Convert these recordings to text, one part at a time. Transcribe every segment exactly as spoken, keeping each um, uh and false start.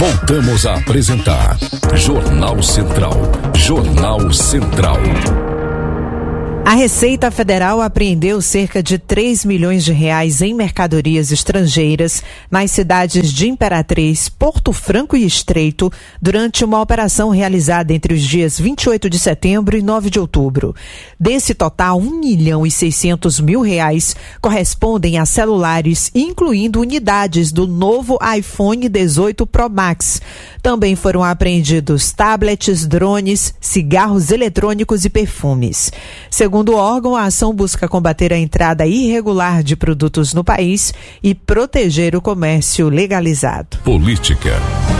Voltamos a apresentar Jornal Central. Jornal Central. A Receita Federal apreendeu cerca de três milhões de reais em mercadorias estrangeiras nas cidades de Imperatriz, Porto Franco e Estreito durante uma operação realizada entre os dias vinte e oito de setembro e nove de outubro. Desse total, um milhão e seiscentos mil reais correspondem a celulares, incluindo unidades do novo iPhone dezoito Pro Max. Também foram apreendidos tablets, drones, cigarros eletrônicos e perfumes. Segundo o órgão, a ação busca combater a entrada irregular de produtos no país e proteger o comércio legalizado. Política.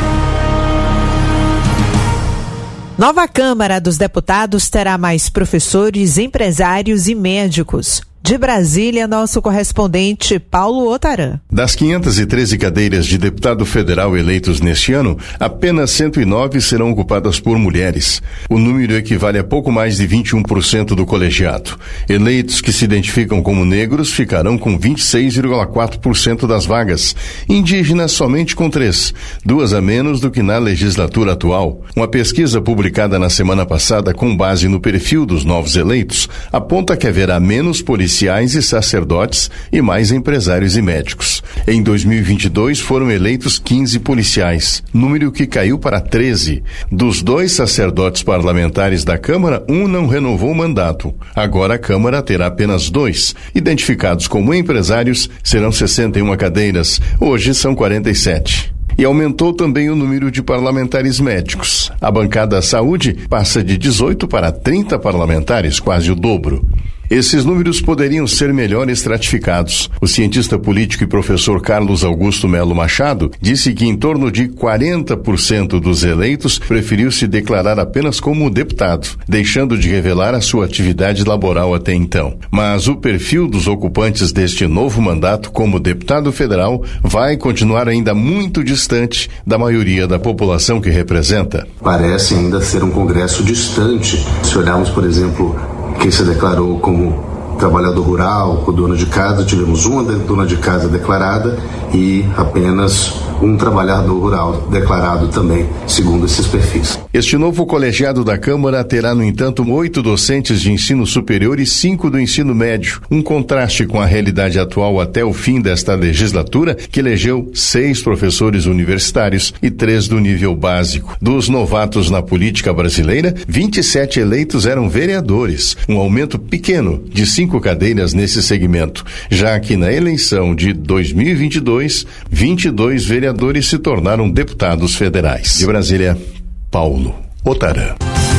Nova Câmara dos Deputados terá mais professores, empresários e médicos. De Brasília, nosso correspondente Paulo Otaran. Das quinhentas e treze cadeiras de deputado federal eleitos neste ano, apenas cento e nove serão ocupadas por mulheres. O número equivale a pouco mais de vinte e um por cento do colegiado. Eleitos que se identificam como negros ficarão com vinte e seis vírgula quatro por cento das vagas. Indígenas somente com três, duas a menos do que na legislatura atual. Uma pesquisa publicada na semana passada com base no perfil dos novos eleitos aponta que haverá menos policiais policiais e sacerdotes e mais empresários e médicos. Em dois mil e vinte e dois foram eleitos quinze policiais, número que caiu para treze. Dos dois sacerdotes parlamentares da Câmara, um não renovou o mandato. Agora a Câmara terá apenas dois. Identificados como empresários, serão sessenta e uma cadeiras. Hoje são quarenta e sete. E aumentou também o número de parlamentares médicos. A bancada da saúde passa de dezoito para trinta parlamentares, quase o dobro. Esses números poderiam ser melhor estratificados. O cientista político e professor Carlos Augusto Melo Machado disse que em torno de quarenta por cento dos eleitos preferiu se declarar apenas como deputado, deixando de revelar a sua atividade laboral até então. Mas o perfil dos ocupantes deste novo mandato como deputado federal vai continuar ainda muito distante da maioria da população que representa. Parece ainda ser um congresso distante. Se olharmos, por exemplo, quem se declarou como trabalhador rural, o dono de casa, tivemos uma dona de casa declarada e apenas um trabalhador rural declarado também, segundo esses perfis. Este novo colegiado da Câmara terá, no entanto, oito docentes de ensino superior e cinco do ensino médio, um contraste com a realidade atual até o fim desta legislatura, que elegeu seis professores universitários e três do nível básico. Dos novatos na política brasileira, vinte e sete eleitos eram vereadores, um aumento pequeno de cinco cadeiras nesse segmento, já que na eleição de dois mil e vinte e dois, vinte e dois vereadores se tornaram deputados federais. De Brasília, Paulo Otaran.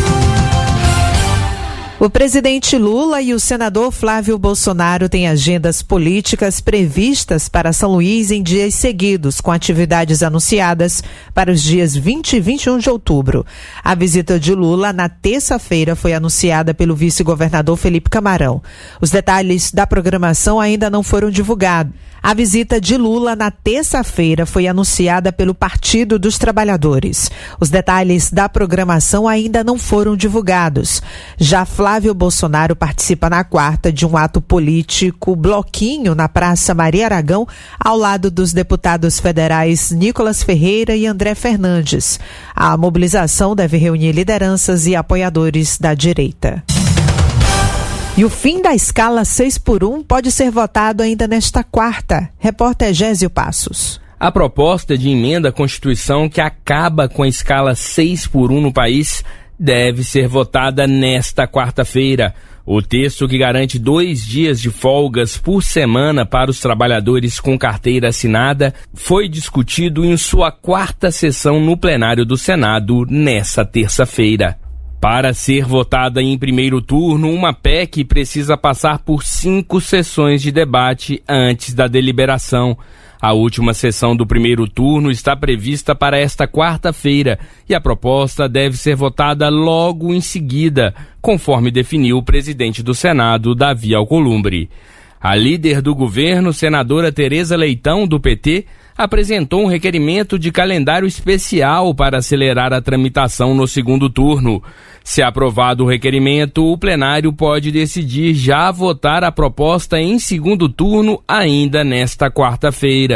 O presidente Lula e o senador Flávio Bolsonaro têm agendas políticas previstas para São Luís em dias seguidos, com atividades anunciadas para os dias vinte e vinte e um de outubro. A visita de Lula na terça-feira foi anunciada pelo vice-governador Felipe Camarão. Os detalhes da programação ainda não foram divulgados. A visita de Lula na terça-feira foi anunciada pelo Partido dos Trabalhadores. Os detalhes da programação ainda não foram divulgados. Já Flávio Bolsonaro participa na quarta de um ato político bloquinho na Praça Maria Aragão, ao lado dos deputados federais Nicolas Ferreira e André Fernandes. A mobilização deve reunir lideranças e apoiadores da direita. E o fim da escala seis por um pode ser votado ainda nesta quarta. Repórter Gésio Passos. A proposta de emenda à Constituição que acaba com a escala seis por um no país deve ser votada nesta quarta-feira. O texto, que garante dois dias de folgas por semana para os trabalhadores com carteira assinada, foi discutido em sua quarta sessão no plenário do Senado nesta terça-feira. Para ser votada em primeiro turno, uma P E C precisa passar por cinco sessões de debate antes da deliberação. A última sessão do primeiro turno está prevista para esta quarta-feira e a proposta deve ser votada logo em seguida, conforme definiu o presidente do Senado, Davi Alcolumbre. A líder do governo, senadora Tereza Leitão, do P T, apresentou um requerimento de calendário especial para acelerar a tramitação no segundo turno. Se aprovado o requerimento, o plenário pode decidir já votar a proposta em segundo turno ainda nesta quarta-feira.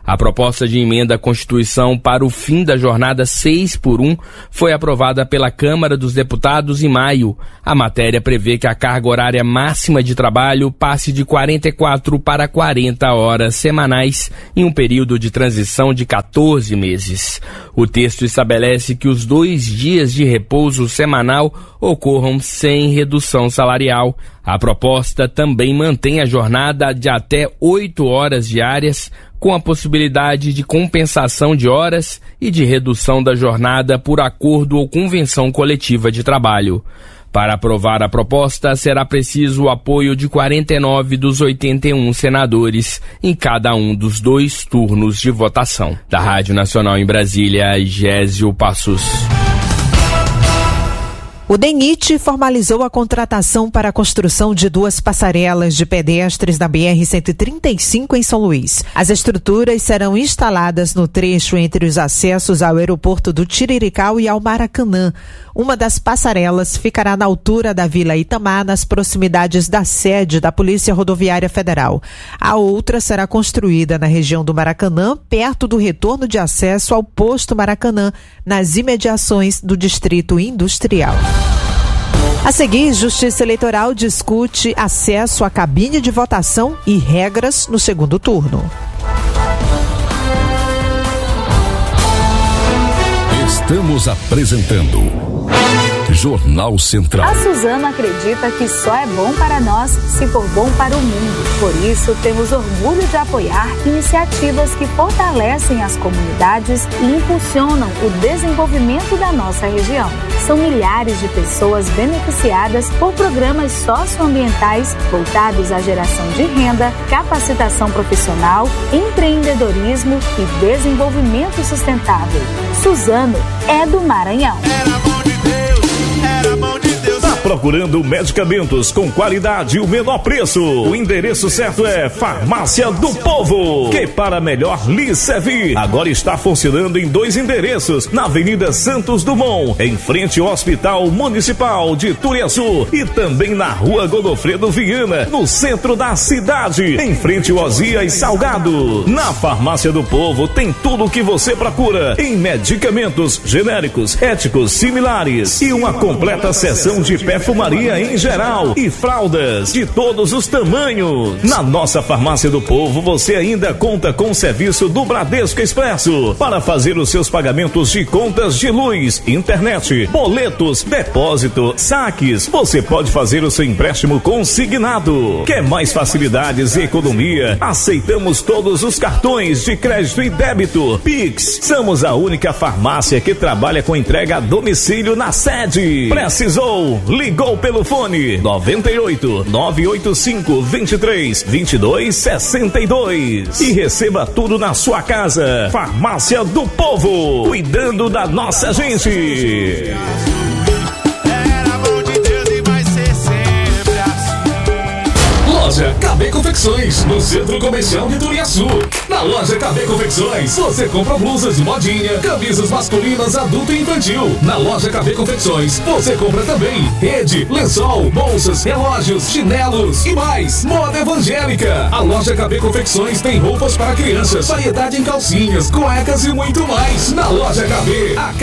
A proposta de emenda à Constituição para o fim da jornada seis por um foi aprovada pela Câmara dos Deputados em maio. A matéria prevê que a carga horária máxima de trabalho passe de quarenta e quatro para quarenta horas semanais em um período de transição de quatorze meses. O texto estabelece que os dois dias de repouso semanal ocorram sem redução salarial. A proposta também mantém a jornada de até oito horas diárias, com a possibilidade de compensação de horas e de redução da jornada por acordo ou convenção coletiva de trabalho. Para aprovar a proposta, será preciso o apoio de quarenta e nove dos oitenta e um senadores em cada um dos dois turnos de votação. Da Rádio Nacional em Brasília, Gésio Passos. O DENIT formalizou a contratação para a construção de duas passarelas de pedestres na B R cento e trinta e cinco em São Luís. As estruturas serão instaladas no trecho entre os acessos ao aeroporto do Tiriricau e ao Maracanã. Uma das passarelas ficará na altura da Vila Itamar, nas proximidades da sede da Polícia Rodoviária Federal. A outra será construída na região do Maracanã, perto do retorno de acesso ao posto Maracanã, nas imediações do Distrito Industrial. A seguir, Justiça Eleitoral discute acesso à cabine de votação e regras no segundo turno. Estamos apresentando Jornal Central. A Suzano acredita que só é bom para nós se for bom para o mundo. Por isso, temos orgulho de apoiar iniciativas que fortalecem as comunidades e impulsionam o desenvolvimento da nossa região. São milhares de pessoas beneficiadas por programas socioambientais voltados à geração de renda, capacitação profissional, empreendedorismo e desenvolvimento sustentável. Suzano é do Maranhão. Era bom de Deus, era bom de Deus. Tá procurando medicamentos com qualidade e o menor preço? O endereço certo é Farmácia do Povo, que para melhor lhe servir, agora está funcionando em dois endereços, na Avenida Santos Dumont, em frente ao Hospital Municipal de Turiaçu, e também na Rua Godofredo Viana, no centro da cidade, em frente ao Osias Salgado. Na Farmácia do Povo tem tudo o que você procura em medicamentos genéricos, éticos, similares e uma completa seção de perfumaria em geral e fraldas de todos os tamanhos. Na nossa Farmácia do Povo você ainda conta com o serviço do Bradesco Expresso para fazer os seus pagamentos de contas de luz, internet, boletos, depósito, saques. Você pode fazer o seu empréstimo consignado. Quer mais facilidades e economia? Aceitamos todos os cartões de crédito e débito. Pix. Somos a única farmácia que trabalha com entrega a domicílio na sede. Precisou? Ligou pelo fone noventa e oito, nove oito cinco, vinte e três, vinte e dois, sessenta e dois e receba tudo na sua casa. Farmácia do Povo, cuidando da nossa gente. Loja K B Confecções, no Centro Comercial de Turiaçu. Na loja K B Confecções, você compra blusas de modinha, camisas masculinas, adulto e infantil. Na loja K B Confecções, você compra também rede, lençol, bolsas, relógios, chinelos e mais. Moda evangélica. A loja K B Confecções tem roupas para crianças, variedade em calcinhas, cuecas e muito mais. Na loja K B, a